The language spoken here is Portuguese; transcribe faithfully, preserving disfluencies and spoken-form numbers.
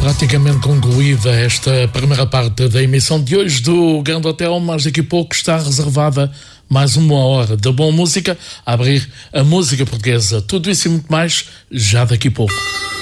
Praticamente concluída esta primeira parte da emissão de hoje do Grande Hotel, mas daqui a pouco está reservada mais uma hora de boa música, a abrir a música portuguesa. Tudo isso e muito mais já daqui a pouco.